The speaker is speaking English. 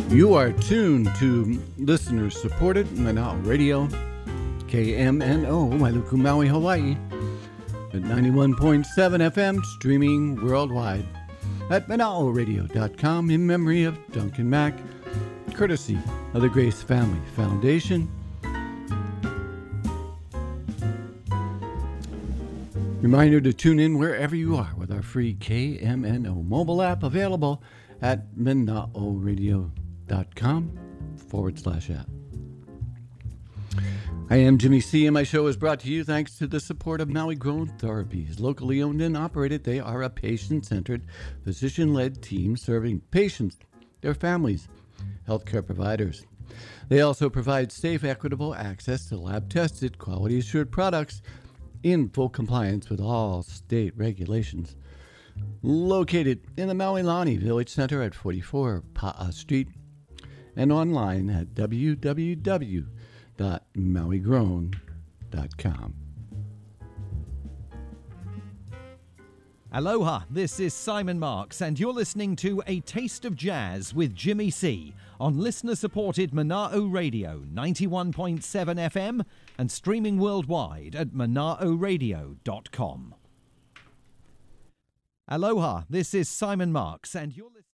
You are tuned to listener-supported Manao Radio, KMNO, Wailuku, Maui, Hawaii, at 91.7 FM, streaming worldwide at manaoradio.com in memory of Duncan Mack, courtesy of the Grace Family Foundation. Reminder to tune in wherever you are with our free KMNO mobile app available at manaoradio.com/app. I am Jimmy C, and my show is brought to you thanks to the support of Maui Grown Therapies. Locally owned and operated, they are a patient-centered, physician-led team serving patients, their families, healthcare providers. They also provide safe, equitable access to lab-tested, quality-assured products in full compliance with all state regulations. Located in the Maui Lani Village Center at 44 Pa'a Street and online at www.mauigrown.com. Aloha, this is Simon Marks, and you're listening to A Taste of Jazz with Jimmy C on listener-supported Mana'o Radio 91.7 FM and streaming worldwide at mana'oradio.com. Aloha, this is Simon Marks, and you're listening